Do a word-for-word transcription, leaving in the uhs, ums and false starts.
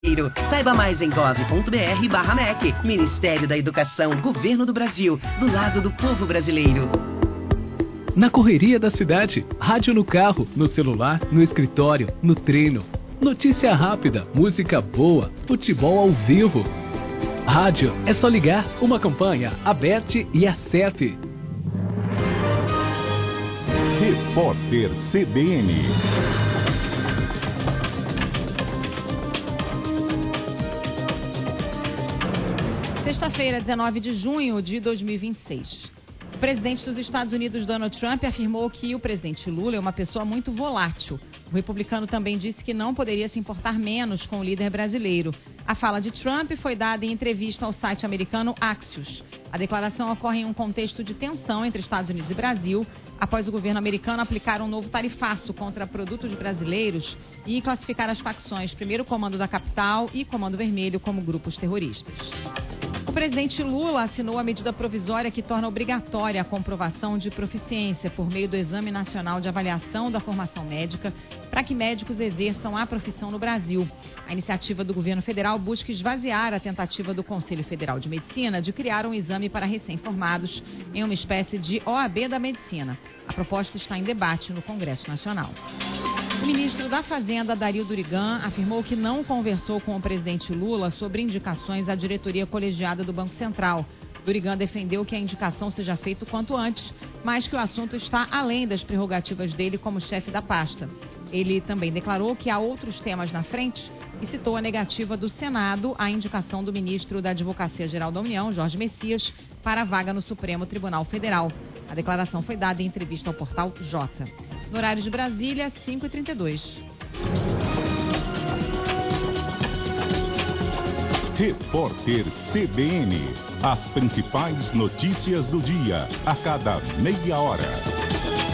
Saiba mais em gov ponto br barra M E C. Ministério da Educação, Governo do Brasil, do lado do povo brasileiro. Na correria da cidade, rádio no carro, no celular, no escritório, no treino. Notícia rápida, música boa, futebol ao vivo. Rádio, é só ligar, uma campanha, Aberte e acerte. Repórter C B N. Sexta-feira, dezenove de junho de dois mil e vinte e seis. O presidente dos Estados Unidos, Donald Trump, afirmou que o presidente Lula é uma pessoa muito volátil. O republicano também disse que não poderia se importar menos com o líder brasileiro. A fala de Trump foi dada em entrevista ao site americano Axios. A declaração ocorre em um contexto de tensão entre Estados Unidos e Brasil, após o governo americano aplicar um novo tarifaço contra produtos brasileiros e classificar as facções Primeiro Comando da Capital e Comando Vermelho como grupos terroristas. O presidente Lula assinou a medida provisória que torna obrigatória a comprovação de proficiência por meio do Exame Nacional de Avaliação da Formação Médica para que médicos exerçam a profissão no Brasil. A iniciativa do governo federal busca esvaziar a tentativa do Conselho Federal de Medicina de criar um exame para recém-formados em uma espécie de O A B da medicina. A proposta está em debate no Congresso Nacional. O ministro da Fazenda, Dario Durigan, afirmou que não conversou com o presidente Lula sobre indicações à diretoria colegiada do Banco Central. Durigan defendeu que a indicação seja feita o quanto antes, mas que o assunto está além das prerrogativas dele como chefe da pasta. Ele também declarou que há outros temas na frente e citou a negativa do Senado à indicação do ministro da Advocacia Geral da União, Jorge Messias, para a vaga no Supremo Tribunal Federal. A declaração foi dada em entrevista ao portal Jota. No horário de Brasília, cinco e trinta e dois. Repórter C B N. As principais notícias do dia, a cada meia hora.